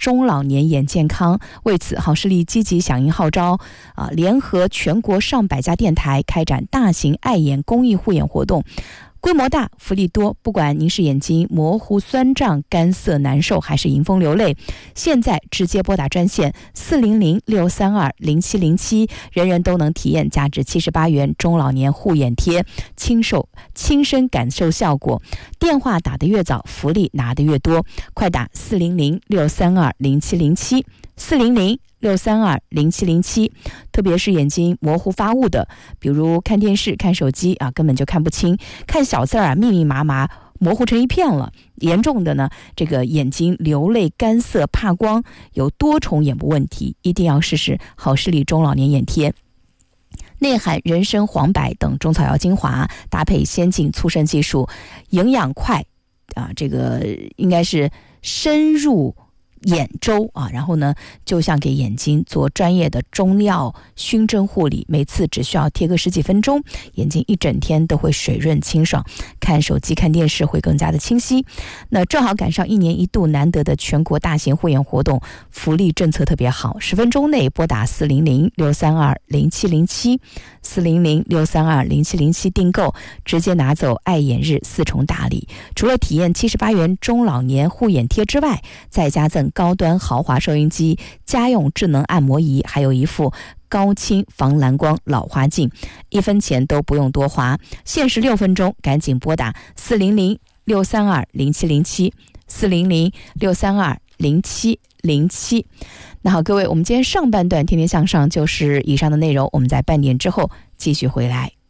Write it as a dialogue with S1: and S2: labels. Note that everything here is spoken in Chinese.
S1: 中老年眼健康。为此，好视力积极响应号召，联合全国上百家电台开展大型爱眼公益护眼活动。规模大，福利多，不管您是眼睛模糊、酸胀、干涩难受，还是迎风流泪，现在直接拨打专线400-632-0707，人人都能体验价值78元中老年护眼贴，亲身感受效果。电话打得越早，福利拿得越多，快打400-632-0707 400-632-0707，特别是眼睛模糊发雾的，比如看电视、看手机根本就看不清，看小字密密麻麻，模糊成一片了。严重的呢，这个眼睛流泪、干涩、怕光，有多重眼部问题，一定要试试好视力中老年眼贴。内含人参、黄柏等中草药精华，搭配先进促生技术，营养快这个应该是深入眼周然后呢，就像给眼睛做专业的中药熏蒸护理，每次只需要贴个10几分钟，眼睛一整天都会水润清爽，看手机看电视会更加的清晰。那正好赶上1年1度难得的全国大型护眼活动，福利政策特别好，10分钟内拨打400-632-0707 400-632-0707订购，直接拿走爱眼日4重大礼。除了体验78元中老年护眼贴之外，再加赠高端豪华收音机、家用智能按摩仪，还有一副高清防蓝光老花镜，1分钱都不用多花，限时6分钟，赶紧拨打400-632-0707 400-632-0707。那好，各位，我们今天上半段天天向上就是以上的内容，我们在半点之后继续回来。